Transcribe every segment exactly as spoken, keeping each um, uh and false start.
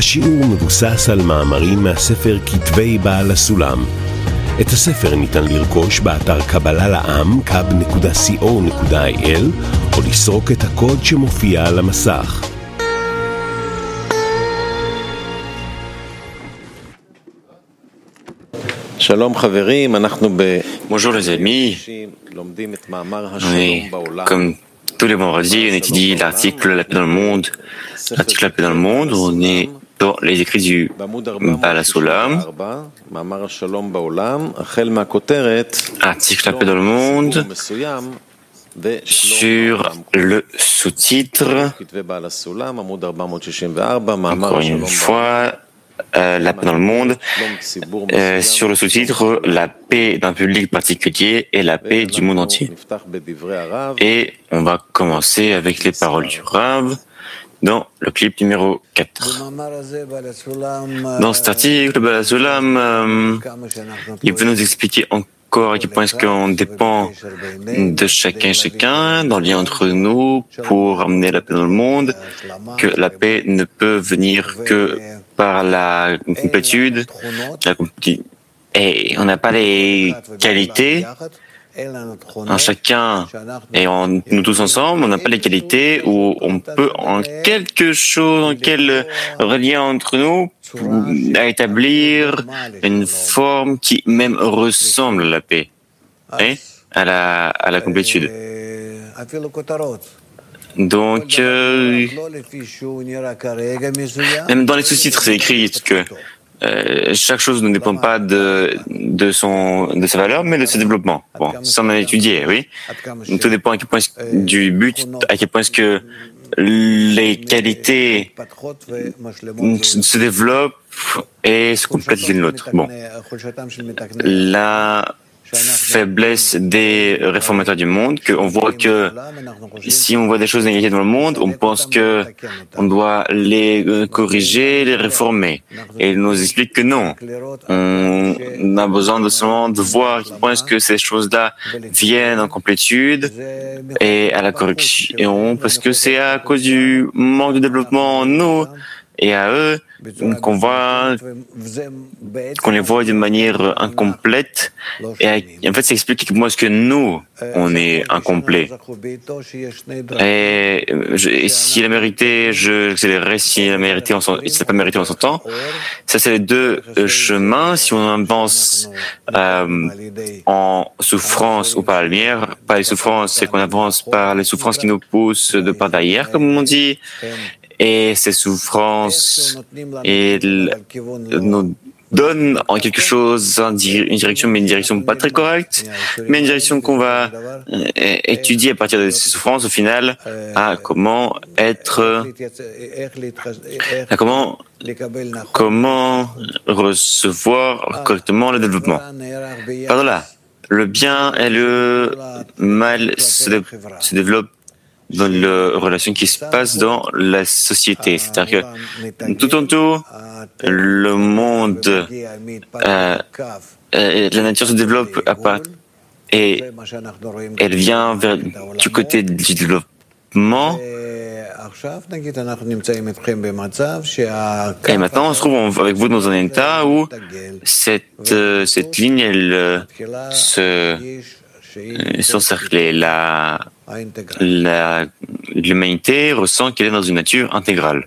השיעור מבוסס על מאמרים מהספר כתבי בעל הסולם. את הספר ניתן לרכוש באתר קבלה לעם קאב נקודה סי או נקודה איי אל או לסרוק את הקוד שמופיע על המסך. שלום חברים, אנחנו ב... Bonjour les amis, oui, comme tous les vendredis, on étudie l'article La paix dans le monde. L'article La paix dans le monde, on est dans les écrits du Baal HaSulam. Article La paix dans le monde, sur le sous-titre, encore une fois, Euh, la paix dans le monde, euh, sur le sous-titre la paix d'un public particulier et la paix du monde entier. Et on va commencer avec les paroles du Rav dans le clip numéro quatre. Dans cet article, le Baal HaSulam, euh, il veut nous expliquer encore à quel point est-ce qu'on dépend de chacun et chacun, dans le lien entre nous, pour amener la paix dans le monde, que la paix ne peut venir que par la complétude, la complétude. Et on n'a pas les qualités en chacun et en nous tous ensemble, on n'a pas les qualités où on peut en quelque chose, en quel relien entre nous, à établir une forme qui même ressemble à la paix, et à la, à la complétude. Donc, euh, même dans les sous-titres, c'est écrit que euh, chaque chose ne dépend pas de, de, son, de sa valeur, mais de ses développements. Bon, ça on a étudié, oui. Tout dépend à quel point du but, à quel point est-ce que les qualités se développent et se complètent l'une l'autre. Bon, la faiblesse des réformateurs du monde, qu'on voit que si on voit des choses négatives dans le monde, on pense que on doit les corriger, les réformer. Et il nous explique que non. On a besoin de seulement de voir à quel point est-ce que ces choses-là viennent en complétude et à la correction, parce que c'est à cause du manque de développement en nous et à eux qu'on voit, qu'on les voit d'une manière incomplète. Et en fait, ça explique comment est-ce que nous, on est incomplets. Et, je, et s'il a mérité, je accélérerai. S'il a mérité, on s'en, s'il n'a pas mérité, on s'entend. Ça, c'est les deux chemins. Si on avance euh, en souffrance ou par la lumière, par les souffrances, c'est qu'on avance par les souffrances qui nous poussent de par derrière, comme on dit. Et ces souffrances et nous donnent en quelque chose une direction, mais une direction pas très correcte, mais une direction qu'on va étudier à partir de ces souffrances, au final, à comment être, à comment, comment recevoir correctement le développement. Par là, le bien et le mal se, dé, se développent dans les relations qui se passent dans la société. C'est-à-dire que tout en tout, le monde, euh, euh, la nature se développe à part, et elle vient vers, du côté du développement. Et maintenant, on se trouve avec vous dans un état où cette, euh, cette ligne, elle euh, se s'encercler. La, la, l'humanité ressent qu'elle est dans une nature intégrale.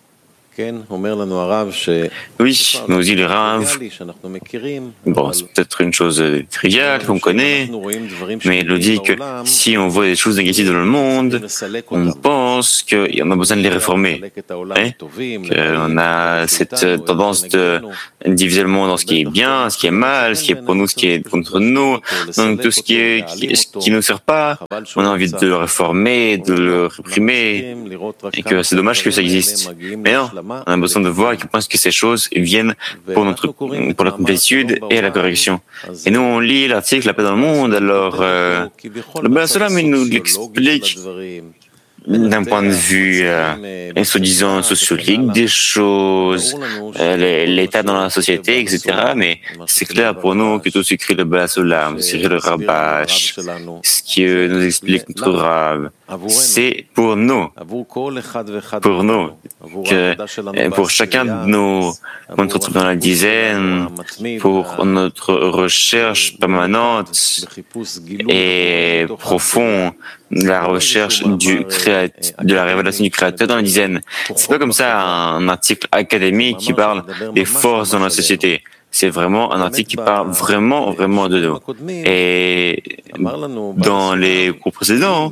Oui, nous dit le Rav. Bon, c'est peut-être une chose triviale qu'on connaît, mais il nous dit que si on voit des choses négatives dans le monde, on pense qu'on a besoin de les réformer. Hein? Qu'on a cette tendance de diviser le monde en ce qui est bien, ce qui est mal, ce qui est pour nous, ce qui est contre nous. Donc tout ce qui est, qui, ce qui nous sert pas, on a envie de le réformer, de le réprimer, et que c'est dommage que ça existe. Mais non. On a besoin de voir à quel point que ces choses viennent pour notre, pour la complétude et la correction. Et nous, on lit l'article La paix dans le monde, alors, euh, le Baal HaSulam, il nous l'explique d'un point de vue, euh, soi-disant sociologique, des choses, euh, l'état dans la société, et cetera. Mais c'est clair pour nous que tout ce qu'écrit le Baal HaSulam, ce qu'écrit le Rabash, ce qui nous explique notre Rav, c'est pour nous, pour nous, que pour chacun de nous, pour notre truc dans la dizaine, pour notre recherche permanente et profonde, la recherche du créat, de la révélation du Créateur dans la dizaine. C'est pas comme ça un article académique qui parle des forces dans la société. C'est vraiment un article qui parle vraiment, vraiment de nous. Et dans les cours précédents,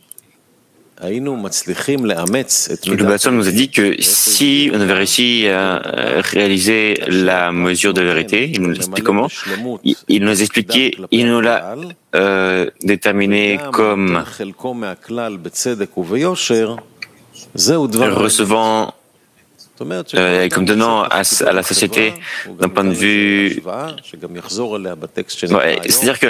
le Batsal nous a dit que si on avait réussi à réaliser la mesure de vérité, il nous explique comment, il, il nous a expliqué, il nous l'a euh, déterminé comme recevant, euh, comme donnant à, à la société d'un point de vue... Ouais, c'est-à-dire que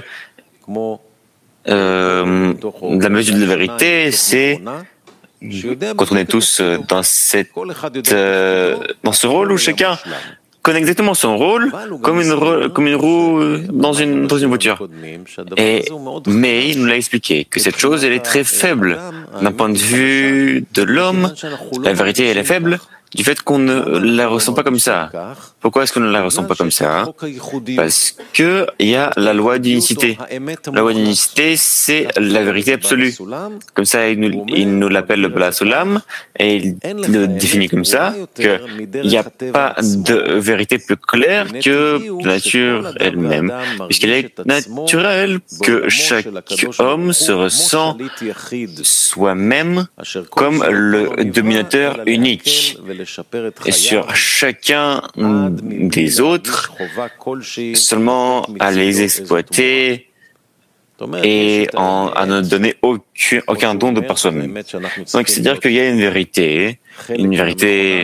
Euh, la mesure de la vérité, c'est quand on est tous dans cette, euh, dans ce rôle où chacun connaît exactement son rôle, comme une, comme une roue dans une, dans une voiture. Et, mais il nous l'a expliqué que cette chose, elle est très faible d'un point de vue de l'homme. La vérité, elle est faible du fait qu'on ne la ressent pas comme ça. Pourquoi est-ce qu'on ne la ressent pas comme ça? Parce que il y a la loi d'unicité. La loi d'unicité, c'est la vérité absolue. Comme ça, il nous, il nous l'appelle le Bala Sulam, et il le définit comme ça, qu'il n'y a pas de vérité plus claire que la nature elle-même, puisqu'elle est naturelle, que chaque homme se ressent soi-même comme le dominateur unique. Et sur chacun des autres, seulement à les exploiter et en, à ne donner aucun, aucun don de par soi-même. Donc, c'est-à-dire qu'il y a une vérité, une vérité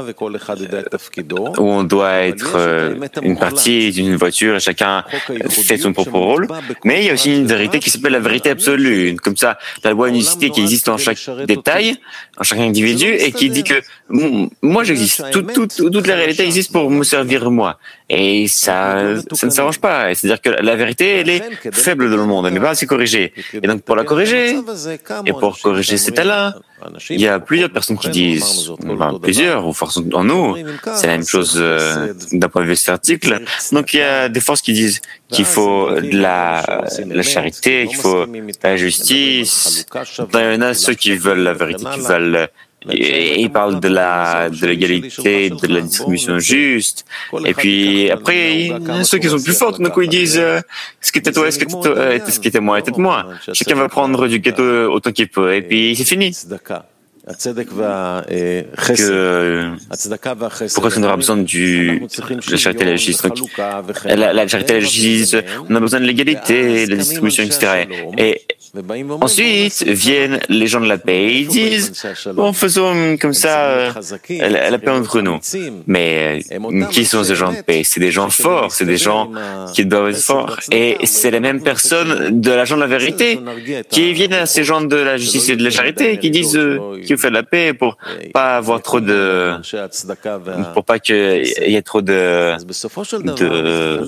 où on doit être euh, une partie d'une voiture et chacun fait son propre rôle, mais il y a aussi une vérité qui s'appelle la vérité absolue, comme ça, la loi d'unicité qui existe en chaque détail, en chaque individu, et qui dit que moi j'existe, tout, tout, tout, toute la réalité existe pour me servir moi, et ça, ça ne s'arrange pas, c'est-à-dire que la vérité, elle est faible dans le monde, elle n'est pas assez corrigée, et donc pour la corriger, et pour corriger cet état-là, il y a plusieurs personnes qui disent, ben, plusieurs, ou force en nous, c'est la même chose euh, d'un point de vue de cet article. Donc il y a des forces qui disent qu'il faut de la, la charité, qu'il faut la justice. Il y en a ceux qui veulent la vérité, qui veulent... Et ils parlent de la de l'égalité, de la distribution juste. Et puis après, il y a ceux qui sont plus forts, tout d'un coup ils disent euh, ce qui était toi, ce qui était toi, euh, ce qui était moi, était moi. Chacun va prendre du gâteau autant qu'il peut. Et puis c'est fini. Que, pourquoi est-ce qu'on aura besoin du, de la charité et la justice? Donc, la, la charité et la justice, on a besoin de l'égalité, de la distribution, et cetera. Et ensuite viennent les gens de la paix et ils disent, bon, faisons comme ça la, la paix entre nous. Mais qui sont ces gens de paix? C'est des gens forts, c'est des gens qui doivent être forts. Et c'est les mêmes personnes de l'agent de la vérité qui viennent à ces gens de la justice et de la charité qui disent, qui fait de la paix pour pas avoir trop de, pour pas qu'il y ait trop de, de,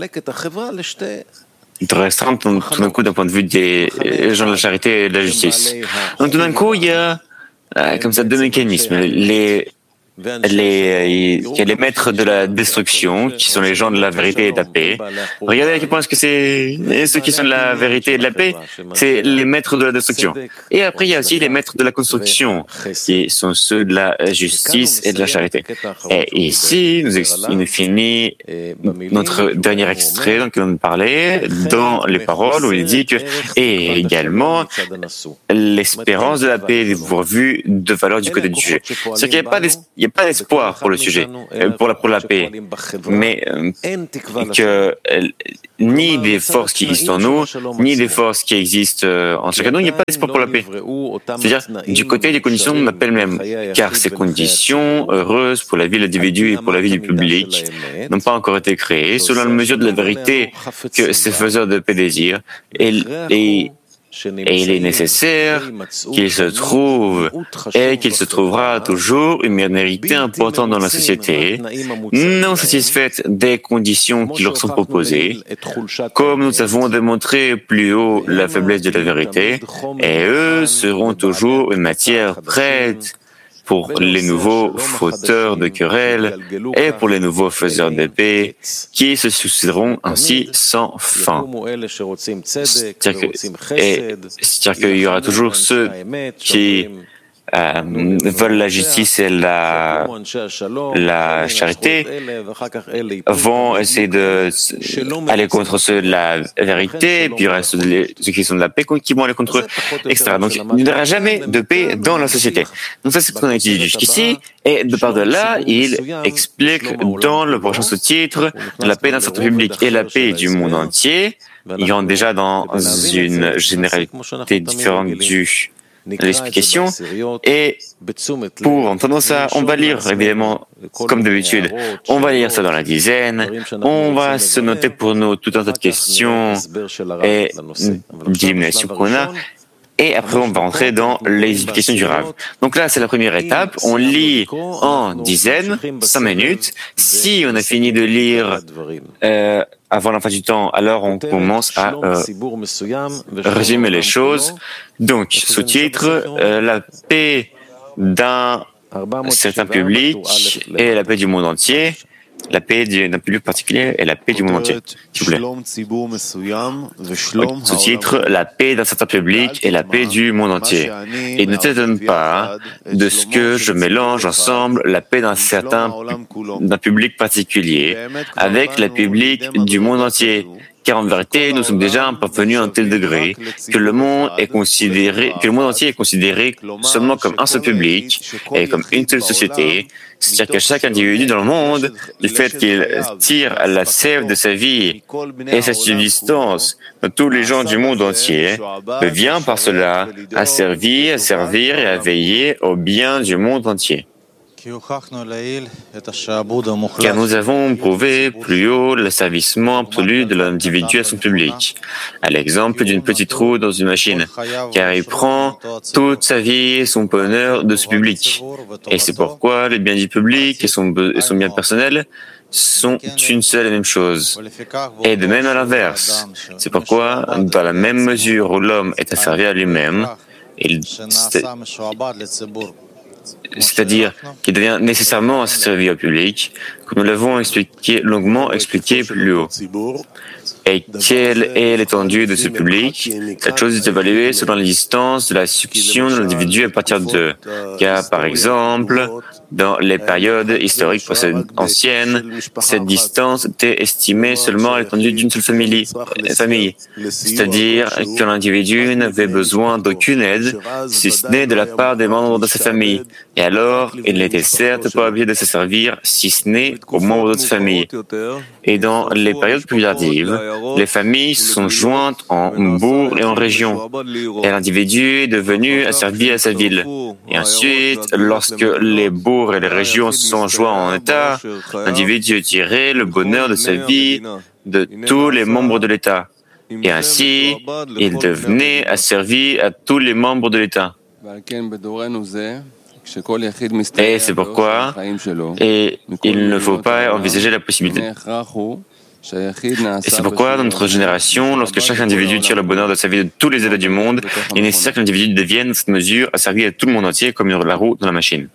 de restreintes tout d'un coup d'un point de vue des gens de la charité et de la justice. Donc tout d'un coup il y a comme ça deux mécanismes. Les Les, il y a les maîtres de la destruction, qui sont les gens de la vérité et de la paix. Regardez à quel point est-ce que c'est ceux qui sont de la vérité et de la paix, c'est les maîtres de la destruction. Et après, il y a aussi les maîtres de la construction, qui sont ceux de la justice et de la charité. Et ici, nous, il nous finit notre dernier extrait dont on parlait dans les paroles où il dit que, et également, l'espérance de la paix est pourvue de valeur du côté du sujet. C'est qu'il n'y a pas d'espérance. Il n'y a pas d'espoir pour le sujet, pour la, pour la paix, mais euh, que euh, ni des forces qui existent en nous, ni des forces qui existent euh, en chacun de nous, il n'y a pas d'espoir pour la paix. C'est-à-dire, du côté des conditions, on appelle même, car ces conditions heureuses pour la vie de l'individu et pour la vie du public n'ont pas encore été créées, selon la mesure de la vérité que ces faiseurs de paix désirent, et, et Et il est nécessaire qu'il se trouve et qu'il se trouvera toujours une minorité importante dans la société, non satisfaite des conditions qui leur sont proposées, comme nous avons démontré plus haut la faiblesse de la vérité, et eux seront toujours une matière prête pour les nouveaux fauteurs de querelles et pour les nouveaux faiseurs de paix qui se succéderont ainsi sans fin. C'est-à-dire que, et, c'est-à-dire qu'il y aura toujours ceux qui euh, veulent la justice et la, la charité, vont essayer de aller contre ceux de la vérité, puis il y aura ceux, de, ceux qui sont de la paix qui vont aller contre eux, et cetera. Donc il n'y aura jamais de paix dans la société. Donc ça, c'est ce qu'on a étudié jusqu'ici, et de par de là, il explique dans le prochain sous-titre la paix d'un certain public et la paix du monde entier. Il rentre déjà dans une généralité différente du l'explication, et pour entendre ça, on va lire évidemment, comme d'habitude, on va lire ça dans la dizaine, on va se noter pour nous tout un tas de questions et d'élimination qu'on a, et après on va entrer dans les explications du Rav. Donc là, c'est la première étape, on lit en dizaines, cinq minutes. Si on a fini de lire euh, avant la fin du temps, alors on commence à euh, résumer les choses. Donc, sous-titre, euh, la paix d'un certain public et la paix du monde entier. La paix d'un public particulier et la paix du monde entier, s'il vous plaît. Sous-titre, la paix d'un certain public et la paix du monde entier. Et ne t'étonne pas de ce que je mélange ensemble la paix d'un certain d'un public particulier avec la public du monde entier. Car en vérité, nous sommes déjà parvenus à un tel degré que le monde est considéré, que le monde entier est considéré seulement comme un seul public et comme une seule société. C'est-à-dire que chaque individu dans le monde, du fait qu'il tire la sève de sa vie et sa subsistance de tous les gens du monde entier, vient par cela à servir, à servir et à veiller au bien du monde entier. Car nous avons prouvé plus haut l'asservissement absolu de l'individu à son public, à l'exemple d'une petite roue dans une machine, car il prend toute sa vie et son bonheur de ce public. Et c'est pourquoi les biens du public et son, et son bien personnel sont une seule et même chose. Et de même à l'inverse. C'est pourquoi, dans la même mesure où l'homme est asservi à lui-même, il c'est-à-dire qu'il devient nécessairement un service au public, comme nous l'avons expliqué, longuement expliqué plus haut. Et quelle est l'étendue de ce public? Cette chose est évaluée selon la distance de la succession de l'individu à partir de, car par exemple, dans les périodes historiques anciennes, cette distance était estimée seulement à l'étendue d'une seule famille, famille. C'est-à-dire que l'individu n'avait besoin d'aucune aide, si ce n'est de la part des membres de sa famille. Et alors, il n'était certes pas obligé de se servir, si ce n'est aux membres de sa famille. Et dans les périodes plus tardives, les familles sont jointes en bourgs et en régions, et l'individu est devenu asservi à sa ville. Et ensuite, lorsque les bourgs et les régions sont joints en État, l'individu tirait le bonheur de sa vie de tous les membres de l'État. Et ainsi, il devenait asservi à tous les membres de l'État. Et c'est pourquoi, et il ne faut pas envisager la possibilité. Et c'est pourquoi, dans notre génération, lorsque chaque individu tire le bonheur de sa vie de tous les États du monde, il est nécessaire que l'individu devienne, dans cette mesure, asservi à tout le monde entier comme la roue dans la machine.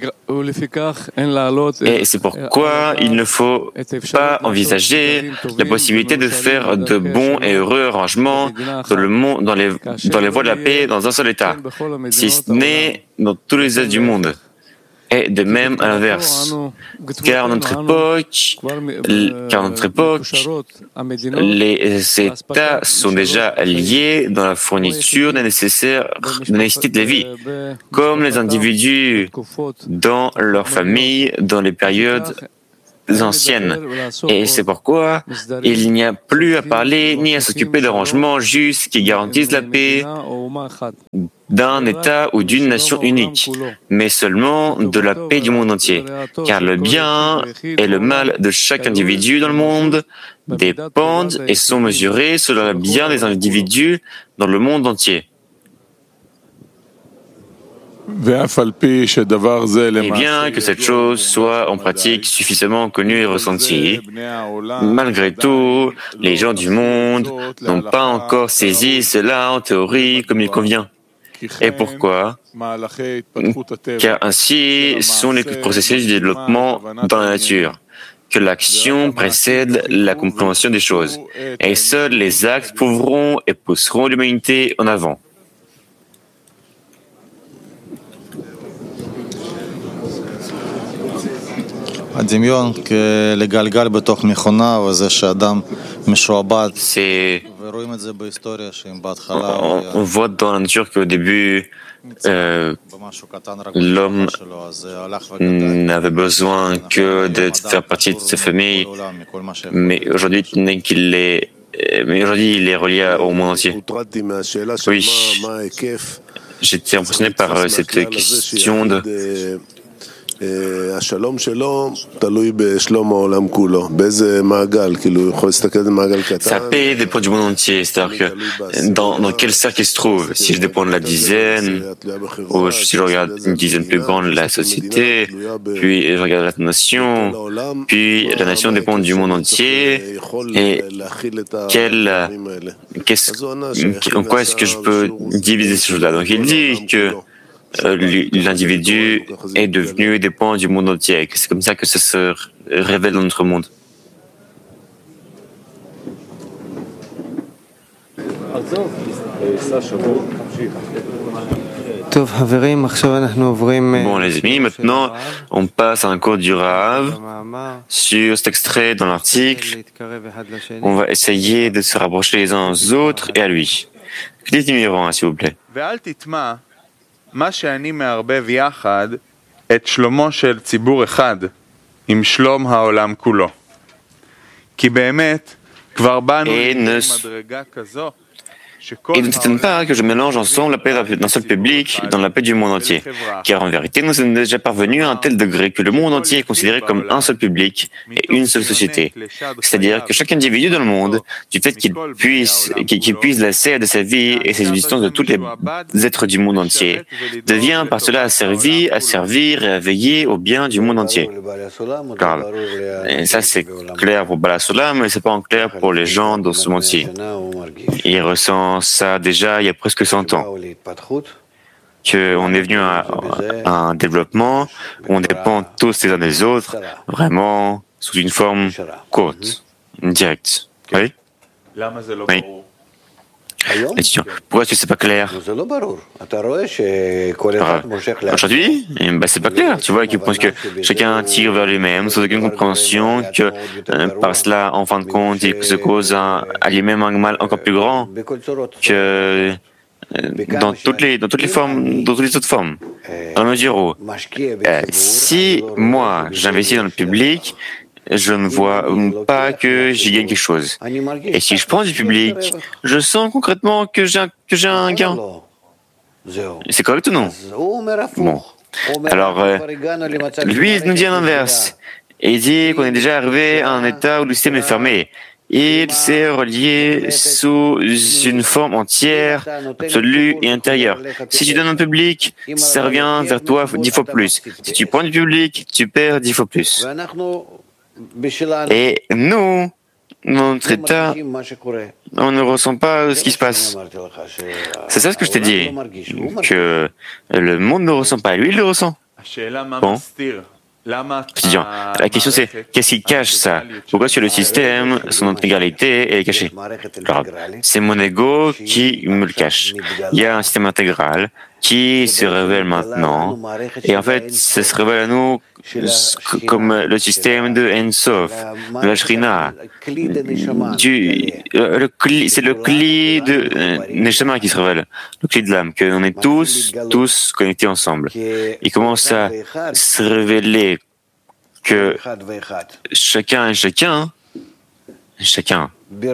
Et c'est pourquoi il ne faut pas envisager la possibilité de faire de bons et heureux arrangements dans, le monde, dans, les, dans les voies de la paix dans un seul État, si ce n'est dans tous les États du monde. Et de même à l'inverse, car en notre époque, car en notre époque, les États sont déjà liés dans la fourniture des nécessaires, des nécessités de la vie, comme les individus dans leur famille, dans les périodes anciennes. Et c'est pourquoi il n'y a plus à parler ni à s'occuper d'arrangements justes qui garantissent la paix d'un État ou d'une nation unique, mais seulement de la paix du monde entier. Car le bien et le mal de chaque individu dans le monde dépendent et sont mesurés selon le bien des individus dans le monde entier. Et bien que cette chose soit en pratique suffisamment connue et ressentie, malgré tout, les gens du monde n'ont pas encore saisi cela en théorie comme il convient. Et pourquoi? Car ainsi sont les processus de développement dans la nature, que l'action précède la compréhension des choses, et seuls les actes prouveront et pousseront l'humanité en avant. C'est... On, on voit dans la nature qu'au début, euh, l'homme n'avait besoin que de faire partie de sa famille, mais aujourd'hui, qu'il est, mais aujourd'hui, il est relié au monde entier. Oui, j'étais impressionné par cette question de sa paix dépend du monde entier, c'est-à-dire que dans, dans quel cercle il se trouve. Si je dépends de la dizaine, ou si je regarde une dizaine plus grande, la société, puis je regarde la nation, puis la nation dépend du monde entier, et quel, en quoi est-ce que je peux diviser ces choses-là? Donc il dit que Euh, l'individu est devenu et dépend du monde entier. C'est comme ça que ça se révèle dans notre monde. Bon les amis, maintenant on passe à un cours du Rav sur cet extrait dans l'article. On va essayer de se rapprocher les uns aux autres et à lui. Clique numéro un s'il vous plaît. מה שאני מערבב יחד את שלומו של ציבור אחד עם שלום העולם כולו. כי באמת כבר באנו למדרגה כזו Et ne s'étonne pas que je mélange ensemble la paix d'un seul public dans la paix du monde entier. Car en vérité, nous sommes déjà parvenus à un tel degré que le monde entier est considéré comme un seul public et une seule société. C'est-à-dire que chaque individu dans le monde, du fait qu'il puisse, qu'il puise la serre de sa vie et ses existences de tous les êtres du monde entier, devient par cela asservi, à servir et à veiller au bien du monde entier. Car, et ça c'est clair pour Bala Solam, mais c'est pas en clair pour les gens dans ce monde-ci. Ils ressentent ça déjà il y a presque cent ans, qu'on est venu à, à un développement où on dépend tous les uns des autres, vraiment sous une forme courte, directe. Oui? Oui. Pourquoi est-ce que c'est pas clair? Aujourd'hui, bah, c'est pas clair. Tu vois qu'il pense que chacun tire vers lui-même sans aucune compréhension que euh, par cela, en fin de compte, il se cause un, à lui-même un mal encore plus grand que euh, dans toutes les dans toutes les formes, dans toutes les autres formes. Dans la mesure où euh, si moi j'investis dans le public, je ne vois pas que j'y gagne quelque chose. Et si je prends du public, je sens concrètement que j'ai un, que j'ai un gain. C'est correct ou non? Bon. Alors, euh, lui, il nous dit l'inverse. Et il dit qu'on est déjà arrivé à un état où le système est fermé. Il s'est relié sous une forme entière, absolue et intérieure. Si tu donnes un public, ça revient vers toi dix fois plus. Si tu prends du public, tu perds dix fois plus. Et nous, notre état, on ne ressent pas ce qui se passe. C'est ça ce que je t'ai dit, que le monde ne ressent pas, lui il le ressent. Bon. La question c'est, qu'est-ce qui cache ça? Pourquoi sur le système, son intégralité est cachée? Alors, c'est mon ego qui me le cache. Il y a un système intégral qui se révèle maintenant, et en fait, ça se révèle à nous comme le système de Ensof, de la Shrina. Du, le cli, c'est le cli de euh, Neshama qui se révèle, le cli de l'âme, qu'on est tous, tous connectés ensemble. Il commence à se révéler que chacun et chacun, chacun,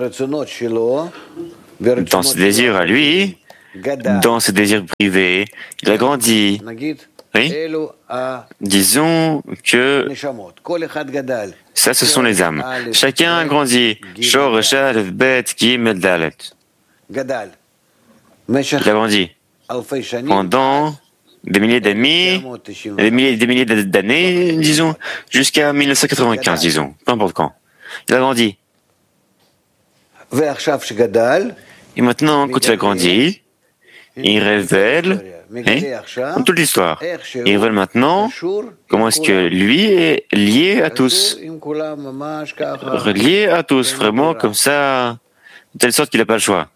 dans ses désirs à lui, dans ses désirs privés, il a grandi. Oui. Disons que ça, ce sont les âmes. Chacun a grandi. Shoresh Aleph Bet Gimel Dalet. Il a grandi pendant des milliers d'années, des milliers, des milliers d'années, disons, jusqu'à mille neuf cent quatre-vingt-quinze, disons, peu importe quand. Il a grandi. Et maintenant, quand il a grandi, il révèle, hein, toute l'histoire. Il révèle maintenant comment est-ce que lui est lié à tous. Relié à tous, vraiment comme ça, de telle sorte qu'il n'a pas le choix.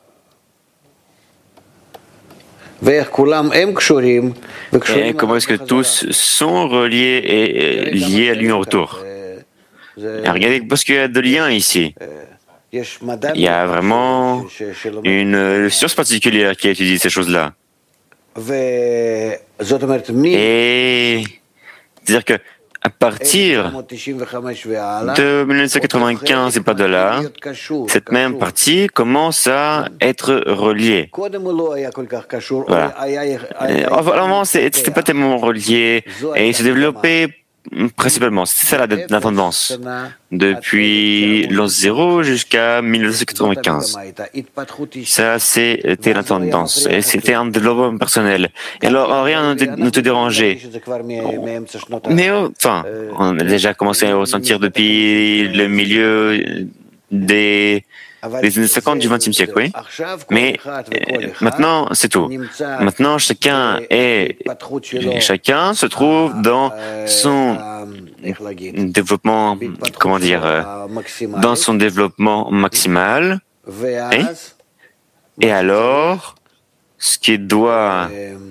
Et comment est-ce que tous sont reliés et liés à lui en retour? Et regardez, parce qu'il y a de liens ici. Il y a vraiment une science particulière qui étudie ces choses-là. Et c'est-à-dire que à partir de mille neuf cent quatre-vingt-quinze et pas de là, cette même partie commence à être reliée. Voilà. Avant, c'était pas tellement relié et se développait principalement. C'était ça la, la tendance. Depuis l'an zéro jusqu'à mille neuf cent quatre-vingt-quinze. Ça, c'était la tendance. Et c'était un développement personnel. Et alors, rien ne te dérangeait. Mais enfin, on a déjà commencé à le ressentir depuis le milieu des... les années cinquante du vingtième siècle, oui. Mais euh, maintenant, c'est tout. Maintenant, chacun est, chacun se trouve dans son développement, comment dire, euh, dans son développement maximal. Et, et alors, ce qui doit,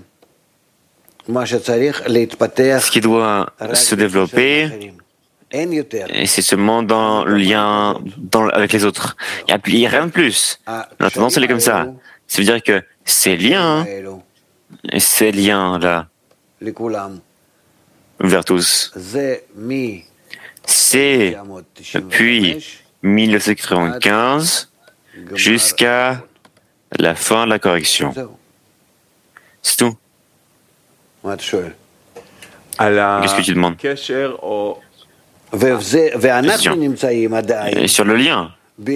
ce qui doit se développer, et c'est seulement dans le lien dans, avec les autres. Il n'y a, a rien de plus. La tendance, elle est comme ça. Ça veut dire que ces liens, ces liens-là, vers tous, c'est depuis mille neuf cent quatre-vingt-quinze jusqu'à la fin de la correction. C'est tout. Qu'est-ce que tu demandes? Et sur le lien.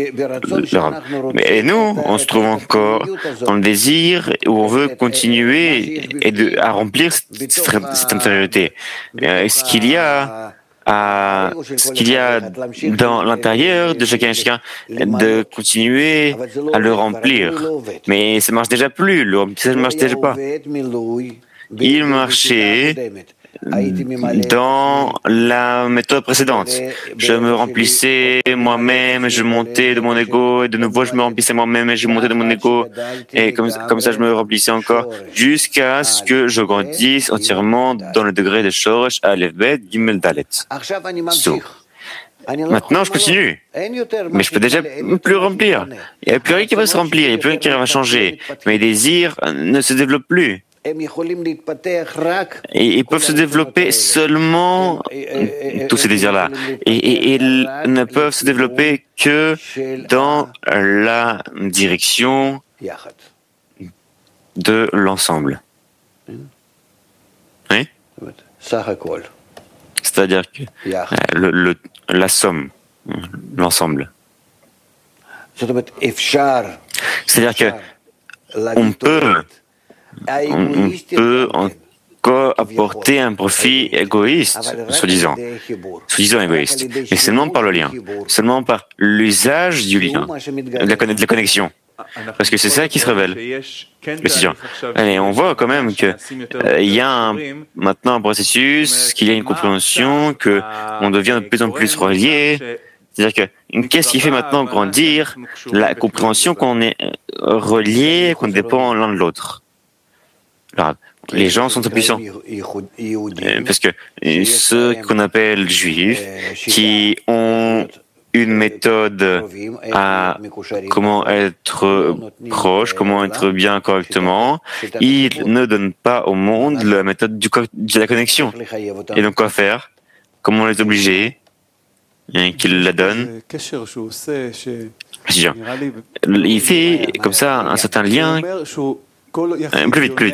Et nous, on se trouve encore dans le désir où on veut continuer et de, à remplir cette, cette intériorité. Ce qu'il y a à, ce qu'il y a dans l'intérieur de chacun et chacun, de continuer à le remplir. Mais ça ne marche déjà plus, le remplissage ne marche déjà pas. Il marchait dans la méthode précédente. Je me remplissais moi-même, je montais de mon ego, et de nouveau je me remplissais moi-même et je montais de mon ego, et comme, comme ça je me remplissais encore, jusqu'à ce que je grandisse entièrement dans le degré de Shoresh, Aleph, Bet, Gimel, Dalet. So. Maintenant je continue, mais je peux déjà plus remplir. Il n'y a plus rien qui va se remplir, il n'y a plus rien qui va changer. Mes désirs ne se développent plus. Et ils peuvent se développer seulement, tous ces désirs-là, et, et, et ils ne peuvent se développer que dans la direction de l'ensemble. Oui? C'est-à-dire que le, le, la somme, l'ensemble. C'est-à-dire que on peut on peut encore apporter un profit égoïste, soi-disant, soi-disant égoïste, mais seulement par le lien, seulement par l'usage du lien, de la, de la connexion, parce que c'est ça qui se révèle. Et on voit quand même qu'il euh, y a un, maintenant un processus, qu'il y a une compréhension, qu'on devient de plus en plus relié. C'est-à-dire que qu'est-ce qui fait maintenant grandir la compréhension qu'on est relié, qu'on dépend l'un de l'autre. Alors, les gens sont puissants. Parce que ceux qu'on appelle juifs, qui ont une méthode à comment être proche, comment être bien correctement, ils ne donnent pas au monde la méthode du, de la connexion. Et donc quoi faire? comment on est obligé, hein, qu'il la donne. Il fait comme ça un certain lien, plus vite, plus vite.